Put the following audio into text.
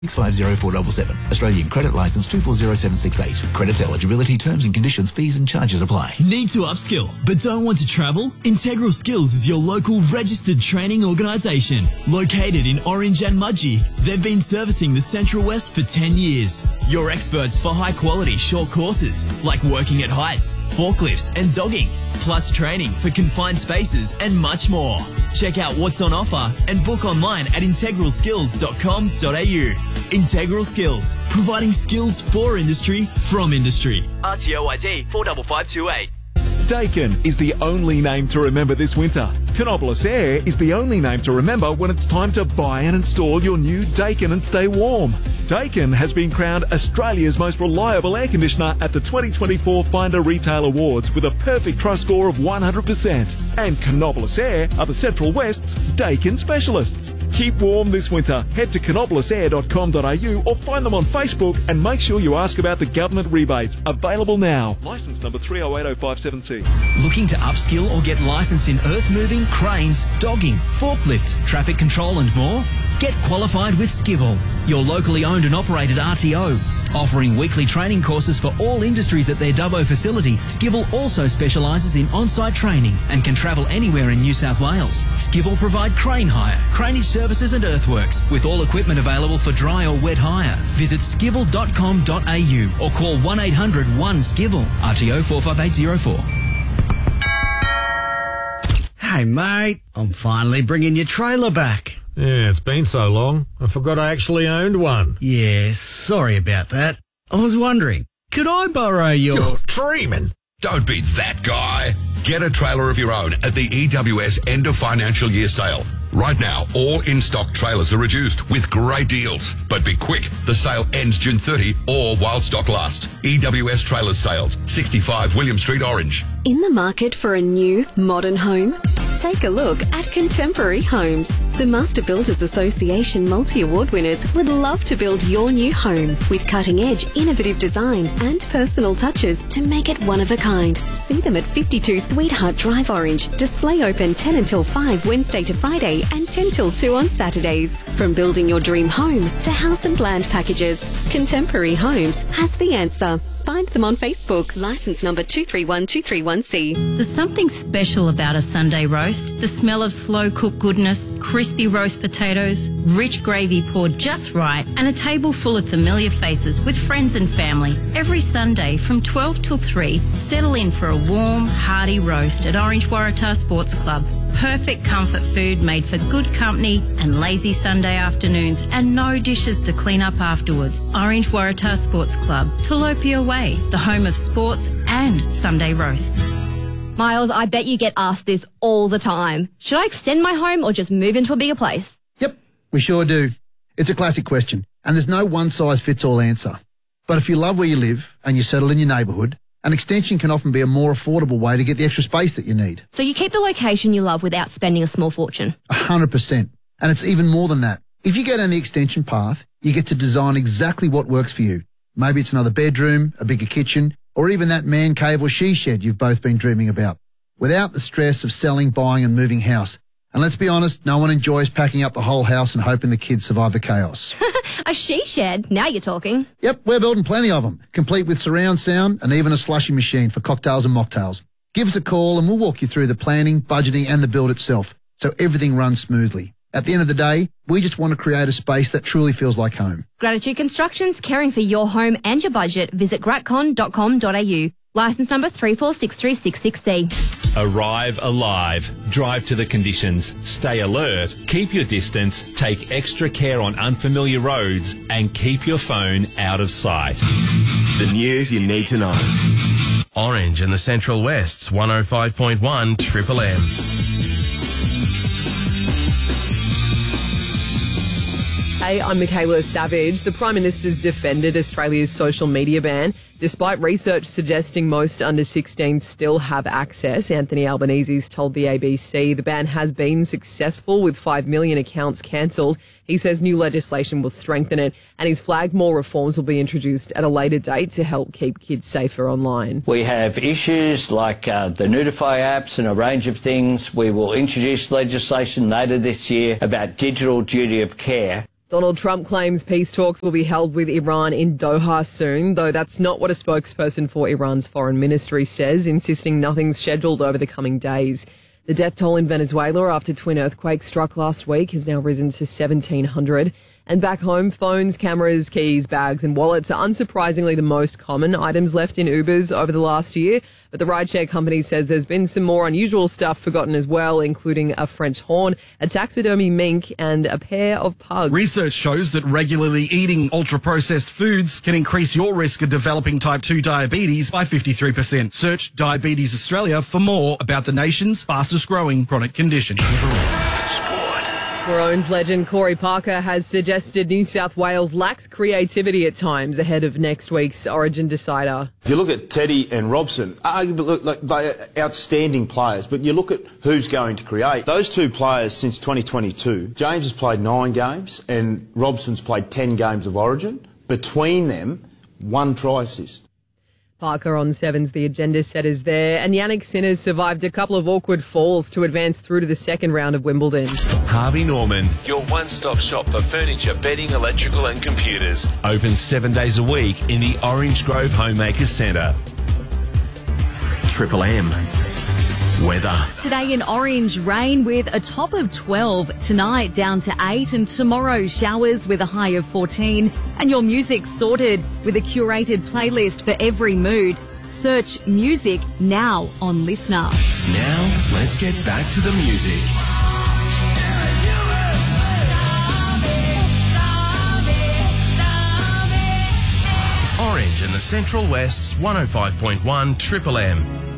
650477. Australian credit licence 240768. Credit eligibility, terms and conditions, fees and charges apply. Need to upskill but don't want to travel? Integral Skills is your local registered training organisation. Located in Orange and Mudgee, they've been servicing the Central West for 10 years. You're experts for high quality short courses like working at heights, forklifts and dogging, plus training for confined spaces and much more. Check out what's on offer and book online at integralskills.com.au. Integral Skills, providing skills for industry from industry. RTO ID 45528. Daikin is the only name to remember this winter. Canopolis Air is the only name to remember when it's time to buy and install your new Daikin and stay warm. Daikin has been crowned Australia's most reliable air conditioner at the 2024 Finder Retail Awards with a perfect trust score of 100%. And Canopolis Air are the Central West's Daikin specialists. Keep warm this winter. Head to canopolisair.com.au or find them on Facebook and make sure you ask about the government rebates. Available now. Licence number 3080570. Looking to upskill or get licensed in earth moving, cranes, dogging, forklift, traffic control and more? Get qualified with Skivel, your locally owned and operated RTO. Offering weekly training courses for all industries at their Dubbo facility, Skivel also specialises in on-site training and can travel anywhere in New South Wales. Skivel provide crane hire, craneage services and earthworks, with all equipment available for dry or wet hire. Visit skivel.com.au or call 1-800-1-SKIVEL, RTO 45804. Hey mate, I'm finally bringing your trailer back. Yeah, it's been so long, I forgot I actually owned one. Yeah, sorry about that. I was wondering, could I borrow your... You're dreaming. Don't be that guy. Get a trailer of your own at the EWS end of financial year sale. Right now, all in-stock trailers are reduced with great deals. But be quick, the sale ends June 30 or while stock lasts. EWS Trailers Sales, 65 William Street, Orange. In the market for a new, modern home? Take a look at Contemporary Homes. The Master Builders Association multi-award winners would love to build your new home with cutting-edge, innovative design and personal touches to make it one of a kind. See them at 52 Sweetheart Drive, Orange. Display open 10 until 5 Wednesday to Friday and 10 till 2 on Saturdays. From building your dream home to house and land packages, Contemporary Homes has the answer. Find them on Facebook. Licence number 231231C. There's something special about a Sunday roast. The smell of slow-cooked goodness, crispy roast potatoes, rich gravy poured just right, and a table full of familiar faces with friends and family. Every Sunday from 12 till 3, settle in for a warm, hearty roast at Orange Waratah Sports Club. Perfect comfort food made for good company and lazy Sunday afternoons, and no dishes to clean up afterwards. Orange Waratah Sports Club, Tilapia Way, the home of sports and Sunday roast. Miles, I bet you get asked this all the time. Should I extend my home or just move into a bigger place? Yep, we sure do. It's a classic question, and there's no one-size-fits-all answer. But if you love where you live and you settle in your neighbourhood, an extension can often be a more affordable way to get the extra space that you need. So you keep the location you love without spending a small fortune? 100%. And it's even more than that. If you go down the extension path, you get to design exactly what works for you. Maybe it's another bedroom, a bigger kitchen, or even that man cave or she shed you've both been dreaming about, without the stress of selling, buying and moving house. And let's be honest, no one enjoys packing up the whole house and hoping the kids survive the chaos. A she shed? Now you're talking. Yep, we're building plenty of them, complete with surround sound and even a slushy machine for cocktails and mocktails. Give us a call and we'll walk you through the planning, budgeting and the build itself, so everything runs smoothly. At the end of the day, we just want to create a space that truly feels like home. Gratitude Constructions, caring for your home and your budget. Visit gratcon.com.au. Licence number 346366C. Arrive alive. Drive to the conditions. Stay alert. Keep your distance. Take extra care on unfamiliar roads and keep your phone out of sight. The news you need to know. Orange and the Central West's 105.1 Triple M. Hey, I'm Michaela Savage. The Prime Minister's defended Australia's social media ban. Despite research suggesting most under 16s still have access, Anthony Albanese's told the ABC the ban has been successful with 5 million accounts cancelled. He says new legislation will strengthen it, and he's flagged more reforms will be introduced at a later date to help keep kids safer online. We have issues like the Notify apps and a range of things. We will introduce legislation later this year about digital duty of care. Donald Trump claims peace talks will be held with Iran in Doha soon, though that's not what a spokesperson for Iran's foreign ministry says, insisting nothing's scheduled over the coming days. The death toll in Venezuela after twin earthquakes struck last week has now risen to 1,700. And back home, phones, cameras, keys, bags and wallets are unsurprisingly the most common items left in Ubers over the last year. But the rideshare company says there's been some more unusual stuff forgotten as well, including a French horn, a taxidermy mink and a pair of pugs. Research shows that regularly eating ultra-processed foods can increase your risk of developing type 2 diabetes by 53%. Search Diabetes Australia for more about the nation's fastest growing chronic condition. Maroons legend Corey Parker has suggested New South Wales lacks creativity at times ahead of next week's Origin decider. If you look at Teddy and Robson, arguably they're outstanding players, but you look at who's going to create. Those two players since 2022, James has played 9 games and Robson's played 10 games of Origin. Between them, 1 try assist. Parker on Sevens, the agenda setters there, and Yannick Sinner survived a couple of awkward falls to advance through to the second round of Wimbledon. Harvey Norman, your one-stop shop for furniture, bedding, electrical and computers. Open 7 days a week in the Orange Grove Homemakers Centre. Triple M. Weather. Today in Orange, rain with a top of 12. Tonight down to 8 and tomorrow showers with a high of 14. And your music sorted with a curated playlist for every mood. Search music now on Listener. Now, let's get back to the music. Orange and the Central West's 105.1 Triple M.